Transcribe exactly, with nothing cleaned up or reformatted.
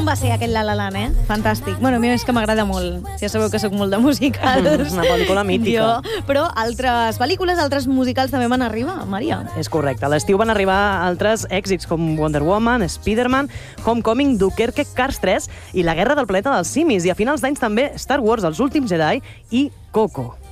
com va ser aquell La La Land, eh? Fantàstic. Bueno, a mi és que m'agrada molt. Ja sabeu que sóc molt de musicals. Una pel·lícula mítica. Jo, però altres pel·lícules, altres musicals també van arribar, Maria. És correcte. A l'estiu van arribar altres èxits com Wonder Woman, Spider-Man, Homecoming, Dunkerque, Cars tres i La Guerra del Planeta dels Simis. I a finals d'anys també Star Wars, Els últims Jedi i Coco.